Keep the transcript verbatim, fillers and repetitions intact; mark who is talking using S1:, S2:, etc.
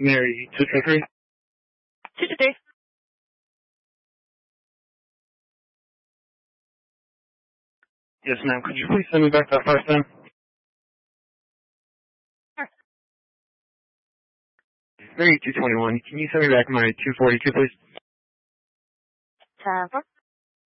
S1: Mary, two twenty-three?
S2: two twenty-three.
S1: Yes, ma'am. Could you please send me back that first time?
S2: Sure.
S1: Mary, two twenty-one. Can you send me back my two forty-two, please?
S2: ten four.